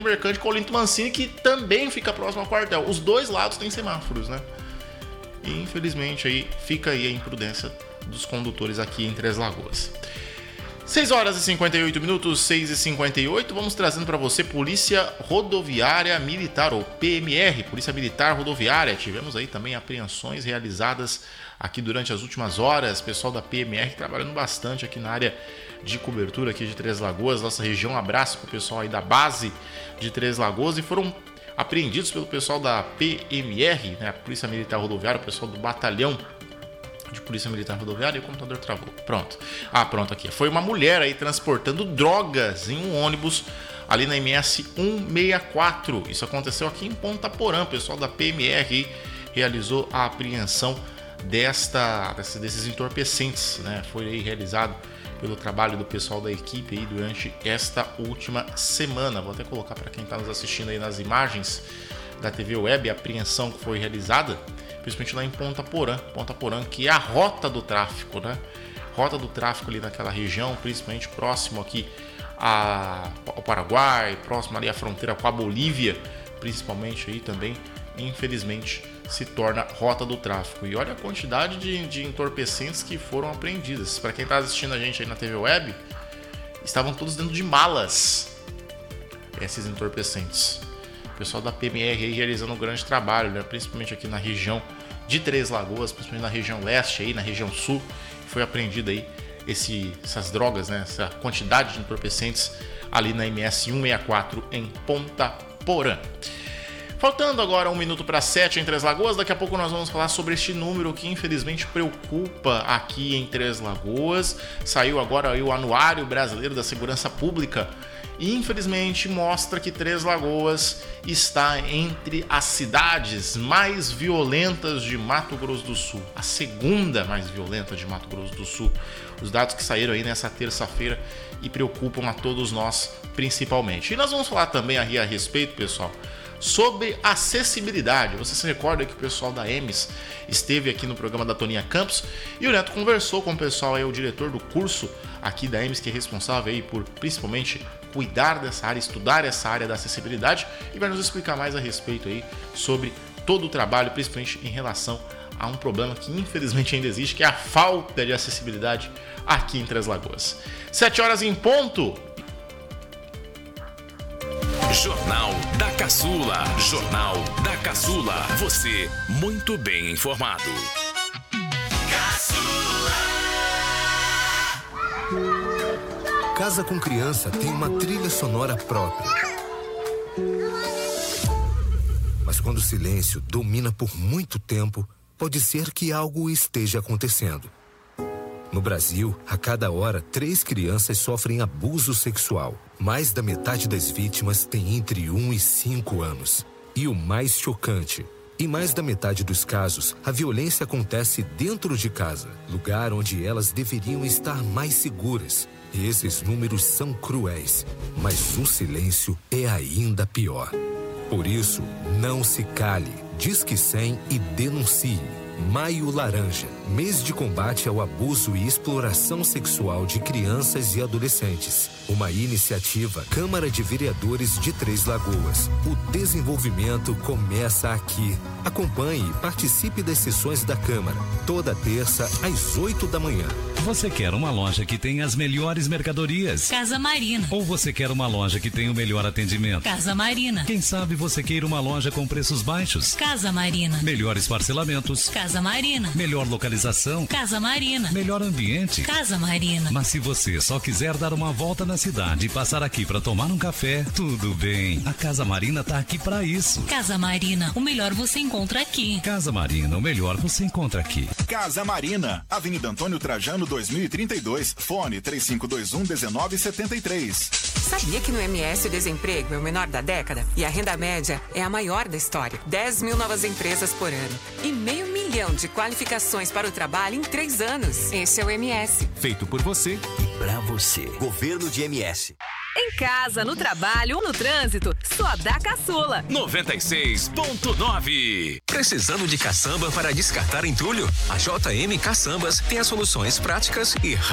Mercante com Olinto Mancini, que também fica próximo ao quartel. Os dois lados têm semáforos, né? E infelizmente aí fica aí a imprudência dos condutores aqui em Três Lagoas. 6 horas e 58 minutos, 6h58, vamos trazendo para você Polícia Rodoviária Militar, ou PMR, Polícia Militar Rodoviária. Tivemos aí também apreensões realizadas aqui durante as últimas horas, pessoal da PMR trabalhando bastante aqui na área de cobertura aqui de Três Lagoas, nossa região. Um abraço para o pessoal aí da base de Três Lagoas, e foram apreendidos pelo pessoal da PMR, né, a Polícia Militar Rodoviária, o pessoal do batalhão de Polícia Militar Rodoviária. E o computador travou. Pronto. Pronto aqui. Foi uma mulher aí transportando drogas em um ônibus ali na MS 164. Isso aconteceu aqui em Ponta Porã. O pessoal da PMR realizou a apreensão desses entorpecentes, né? Foi aí realizado pelo trabalho do pessoal da equipe aí durante esta última semana. Vou até colocar para quem está nos assistindo aí nas imagens da TV Web a apreensão que foi realizada, principalmente lá em Ponta Porã, que é a rota do tráfico, né? Rota do tráfico ali naquela região, principalmente próximo aqui ao Paraguai, próximo ali à fronteira com a Bolívia, principalmente aí também, infelizmente, se torna rota do tráfico. E olha a quantidade de entorpecentes que foram apreendidas. Para quem está assistindo a gente aí na TV Web, estavam todos dentro de malas esses entorpecentes. O pessoal da PMR aí realizando um grande trabalho, né? Principalmente aqui na região de Três Lagoas, principalmente na região leste, aí, na região sul, foi apreendida aí essas drogas, né? Essa quantidade de entorpecentes ali na MS 164 em Ponta Porã. Faltando agora 1 minuto para 7 em Três Lagoas, daqui a pouco nós vamos falar sobre este número que infelizmente preocupa aqui em Três Lagoas. Saiu agora aí o Anuário Brasileiro da Segurança Pública e infelizmente mostra que Três Lagoas está entre as cidades mais violentas de Mato Grosso do Sul. A segunda mais violenta de Mato Grosso do Sul. Os dados que saíram aí nessa terça-feira e preocupam a todos nós principalmente. E nós vamos falar também a respeito, pessoal, sobre acessibilidade. Você se recorda que o pessoal da EMS esteve aqui no programa da Toninha Campos e o Neto conversou com o pessoal aí, o diretor do curso aqui da EMS, que é responsável aí por principalmente cuidar dessa área, estudar essa área da acessibilidade, e vai nos explicar mais a respeito aí sobre todo o trabalho, principalmente em relação a um problema que infelizmente ainda existe, que é a falta de acessibilidade aqui em Três Lagoas. 7 horas em ponto. Jornal da Caçula. Jornal da Caçula. Você muito bem informado. Casa com Criança tem uma trilha sonora própria. Mas quando o silêncio domina por muito tempo, pode ser que algo esteja acontecendo. No Brasil, a cada hora, 3 crianças sofrem abuso sexual. Mais da metade das vítimas tem entre 1 e 5 anos. E o mais chocante, em mais da metade dos casos, a violência acontece dentro de casa, lugar onde elas deveriam estar mais seguras. Esses números são cruéis, mas o silêncio é ainda pior. Por isso, não se cale, disque 100 e denuncie. Maio Laranja, mês de combate ao abuso e exploração sexual de crianças e adolescentes. Uma iniciativa Câmara de Vereadores de Três Lagoas. O desenvolvimento começa aqui. Acompanhe e participe das sessões da Câmara, toda terça às 8 da manhã. Você quer uma loja que tenha as melhores mercadorias? Casa Marina. Ou você quer uma loja que tenha o melhor atendimento? Casa Marina. Quem sabe você queira uma loja com preços baixos? Casa Marina. Melhores parcelamentos? Casa Marina. Melhor localização? Casa Marina. Melhor ambiente? Casa Marina. Mas se você só quiser dar uma volta na cidade e passar aqui para tomar um café, tudo bem. A Casa Marina tá aqui para isso. Casa Marina, o melhor você encontra aqui. Casa Marina, o melhor você encontra aqui. Casa Marina, Avenida Antônio Trajano 2032, fone 3521-1973. Sabia que no MS o desemprego é o menor da década? E a renda média é a maior da história. 10 mil novas empresas por ano. E 500 mil de qualificações para o trabalho em 3 anos. Esse é o MS. Feito por você e pra você. Governo de MS. Em casa, no trabalho ou no trânsito, só dá Caçula. 96.9. Precisando de caçamba para descartar entulho? A JM Caçambas tem as soluções práticas e